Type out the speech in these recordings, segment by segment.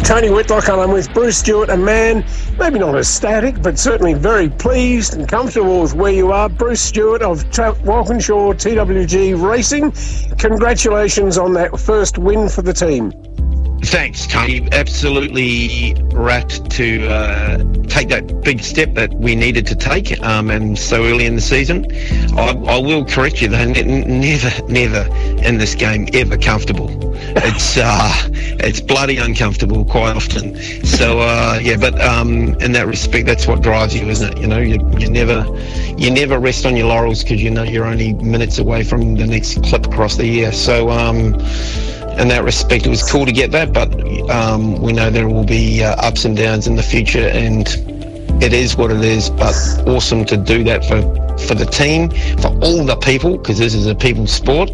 Tony Whitlock, and I'm with Bruce Stewart, a man maybe not ecstatic, but certainly very pleased and comfortable with where you are. Bruce Stewart of Walkinshaw TWG Racing. Congratulations on that first win for the team. Thanks, Tony. Absolutely rapt to take that big step that we needed to take, and so early in the season. I will correct you, though, never in this game ever comfortable. It's bloody uncomfortable quite often. So but in that respect, that's what drives you, isn't it? You know, you never rest on your laurels because you know you're only minutes away from the next clip across the year. So in that respect, it was cool to get that, but we know there will be ups and downs in the future, and it is what it is. But awesome to do that for the team, for all the people, because this is a people sport.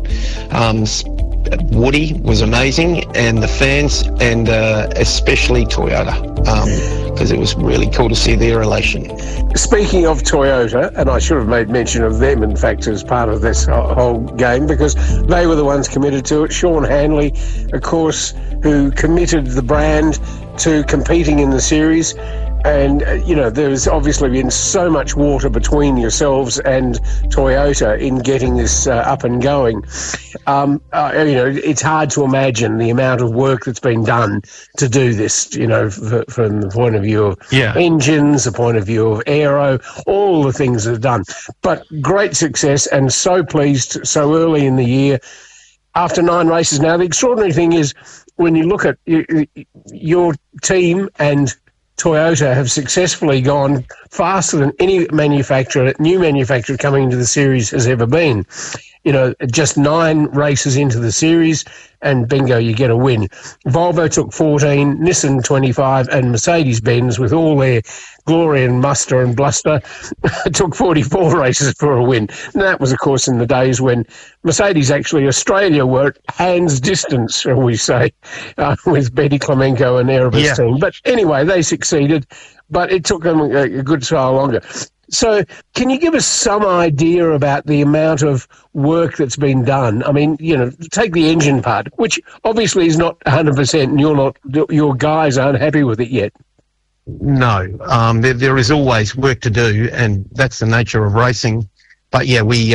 Woody was amazing, and the fans, and especially Toyota, because it was really cool to see their elation. Speaking of Toyota, and I should have made mention of them, in fact, as part of this whole game, because they were the ones committed to it. Sean Hanley, of course, who committed the brand to competing in the series. And, there's obviously been so much water between yourselves and Toyota in getting this up and going. It's hard to imagine the amount of work that's been done to do this, from the point of view of engines, the point of view of aero, all the things that are done. But great success, and so pleased so early in the year. After 9 races now, the extraordinary thing is when you look at your team and Toyota have successfully gone faster than any new manufacturer coming into the series has ever been. Just 9 races into the series and bingo, you get a win. Volvo took 14, Nissan 25, and Mercedes-Benz, with all their glory and muster and bluster, took 44 races for a win. And that was, of course, in the days when Mercedes, actually, Australia were hands distance, shall we say, with Betty Clemenco and Erebus team. But anyway, they succeeded, but it took them a good while longer. So can you give us some idea about the amount of work that's been done? I mean, take the engine part, which obviously is not 100%, and your guys aren't happy with it yet. No, there is always work to do, and that's the nature of racing. But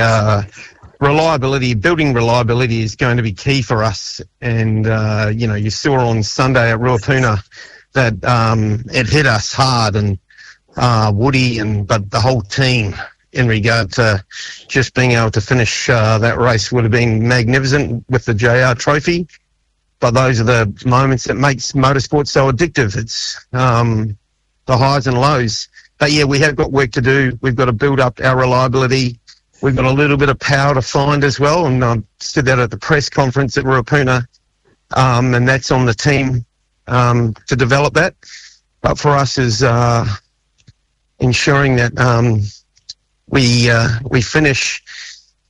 building reliability is going to be key for us. And, you saw on Sunday at Ruapuna that it hit us hard, and Woody but the whole team in regard to just being able to finish that race would have been magnificent with the JR Trophy. But those are the moments that makes motorsport so addictive. It's the highs and lows. But we have got work to do. We've got to build up our reliability. We've got a little bit of power to find as well. And I said that at the press conference at Ruapuna, and that's on the team to develop that. But for us is ensuring that we finish